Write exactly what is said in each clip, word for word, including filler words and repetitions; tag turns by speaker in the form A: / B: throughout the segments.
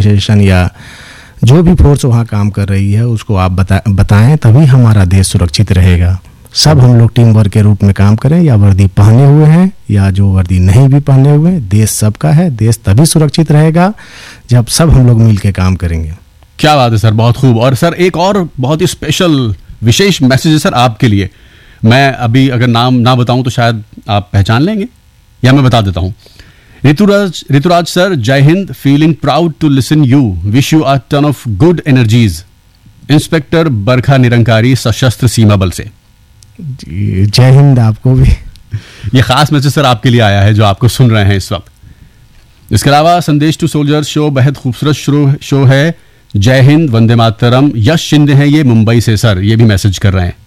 A: Organisation या जो भी फोर्स वहाँ काम कर रही है उसको आप बता बताएं, तभी हमारा देश सुरक्षित रहेगा। सब हम लोग टीम वर्क के रूप में काम करें, या वर्दी पहने हुए हैं या जो वर्दी नहीं भी पहने हुए हैं, देश सबका है। देश तभी सुरक्षित रहेगा जब सब हम लोग मिल के काम करेंगे।
B: क्या बात है सर, बहुत खूब। और सर एक और बहुत ही स्पेशल विशेष मैसेज है सर आपके लिए। मैं अभी अगर नाम ना बताऊं तो शायद आप पहचान लेंगे, या मैं बता देता हूं। ऋतुराज ऋतुराज सर, जय Hind, feeling proud to listen you, wish you a ton of good energies. Inspector बरखा निरंकारी, सशस्त्र सीमा बल से।
A: जय हिंद आपको भी।
B: ये खास मैसेज सर आपके लिए आया है जो आपको सुन रहे हैं इस वक्त। इसके अलावा संदेश टू सोल्जर्स शो बेहद खूबसूरत शो शो है। जय हिंद, वंदे मातरम। यश शिंदे हैं ये मुंबई से सर, ये भी मैसेज कर रहे हैं।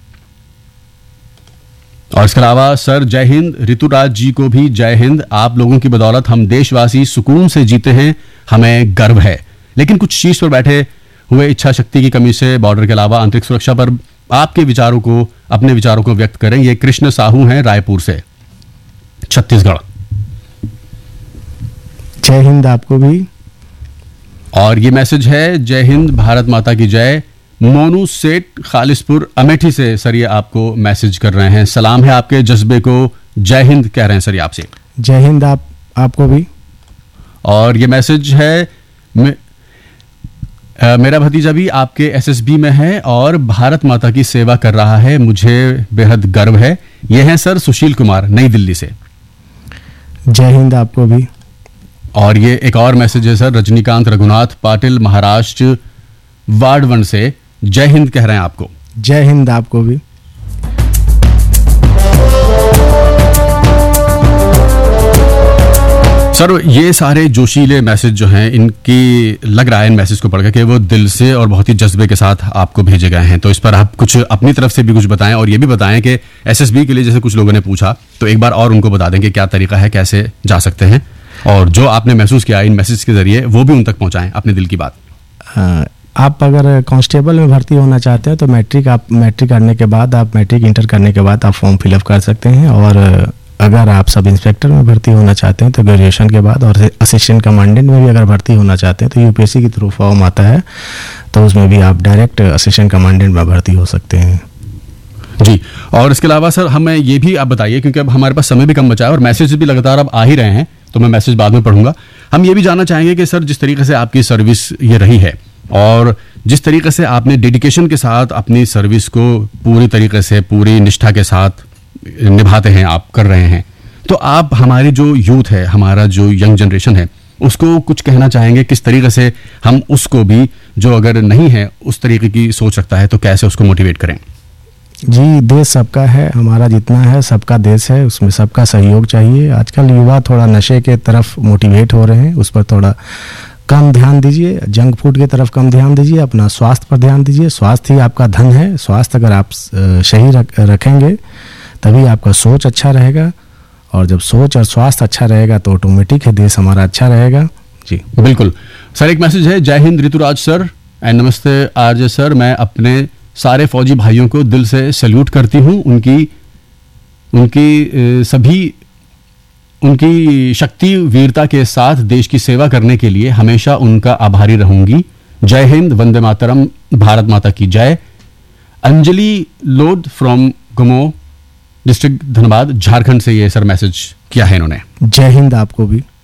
B: और इसके अलावा सर जय हिंद, ऋतुराज जी को भी जय हिंद। आप लोगों की बदौलत हम देशवासी सुकून से जीते हैं, हमें गर्व है। लेकिन कुछ शीर्ष पर बैठे हुए इच्छा शक्ति की कमी से बॉर्डर के अलावा आंतरिक सुरक्षा पर आपके विचारों को अपने विचारों को व्यक्त करें। ये कृष्ण साहू हैं रायपुर से, छत्तीसगढ़।
A: जय हिंद आपको भी।
B: और ये मैसेज है जय हिंद, भारत माता की जय। मोनू सेठ खालिसपुर अमेठी से सर ये आपको मैसेज कर रहे हैं। सलाम है आपके जज्बे को, जय हिंद कह रहे हैं सर ये आपसे।
A: जय हिंद आप आपको भी।
B: और ये मैसेज है मे, आ, मेरा भतीजा भी आपके एसएसबी में है और भारत माता की सेवा कर रहा है, मुझे बेहद गर्व है। ये हैं सर सुशील कुमार, नई दिल्ली से।
A: जय हिंद आपको भी।
B: और ये एक और मैसेज है sir Rajinikanth Raghunath Patil, Maharashtra ward one से। जय हिंद कह रहे हैं आपको।
A: जय हिंद आपको भी।
B: सर ये सारे जोशीले मैसेज जो हैं, इनकी लग रहा है इन मैसेज को पढ़कर कि वो दिल से और बहुत ही जज्बे के साथ आपको भेजे गए हैं। तो इस पर आप कुछ अपनी तरफ से भी कुछ बताएं, और ये भी बताएं कि एसएसबी के लिए जैसे कुछ लोगों ने पूछा, तो एक बार और उनको बता दें कि क्या तरीका है, कैसे जा सकते हैं, और जो आपने महसूस किया इन मैसेज के जरिए वो भी उन तक पहुंचाएं अपने दिल की बात।
A: आ, आप अगर कांस्टेबल में भर्ती होना चाहते हैं तो मैट्रिक आप मैट्रिक करने के बाद आप मैट्रिक इंटर करने के बाद आप फॉर्म फिलअप कर सकते हैं। और अगर आप सब इंस्पेक्टर में भर्ती होना चाहते हैं तो ग्रेजुएशन के बाद, और असिस्टेंट कमांडेंट में भी अगर भर्ती होना चाहते हैं तो यूपीएससी के थ्रू फॉर्म आता है, तो उसमें भी आप डायरेक्ट असिस्टेंट कमांडेंट में भर्ती हो सकते हैं।
B: जी। और इसके अलावा सर हमें ये भी आप बताइए, क्योंकि अब हमारे पास समय भी कम बचा है और मैसेज भी लगातार अब आ ही रहे हैं, तो मैं मैसेज बाद में पढ़ूंगा। हम ये भी जानना चाहेंगे कि सर जिस तरीके से आपकी सर्विस ये रही है और जिस तरीके से आपने डेडिकेशन के साथ अपनी सर्विस को पूरी तरीके से पूरी निष्ठा के साथ निभाते हैं, आप कर रहे हैं, तो आप हमारी जो यूथ है, हमारा जो यंग जनरेशन है, उसको कुछ कहना चाहेंगे किस तरीके से हम उसको भी, जो अगर नहीं है उस तरीके की सोच रखता है, तो कैसे उसको मोटिवेट करें?
A: जी, देश सबका है, हमारा जितना है सबका देश है, उसमें सबका सहयोग चाहिए। आजकल युवा थोड़ा नशे के तरफ मोटिवेट हो रहे हैं, उस पर थोड़ा कम ध्यान दीजिए, जंक फूड की तरफ कम ध्यान दीजिए, अपना स्वास्थ्य पर ध्यान दीजिए। स्वास्थ्य ही आपका धन है। स्वास्थ्य अगर आप सही रख, रखेंगे तभी आपका सोच अच्छा रहेगा, और जब सोच और स्वास्थ्य अच्छा रहेगा तो ऑटोमेटिक है देश हमारा अच्छा रहेगा। जी
B: बिल्कुल सर। एक मैसेज है, जय हिंद ऋतुराज सर एंड नमस्ते आरजे सर, मैं अपने सारे फौजी भाइयों को दिल से सैल्यूट करती हूँ। उनकी उनकी सभी उनकी शक्ति वीरता के साथ देश की सेवा करने के लिए हमेशा उनका आभारी रहूंगी। जय हिंद, वंदे मातरम, भारत माता की जय। Anjali load from Gumo district Dhanbad, Jharkhand से ये सर मैसेज किया है इन्होंने।
A: जय हिंद आपको भी।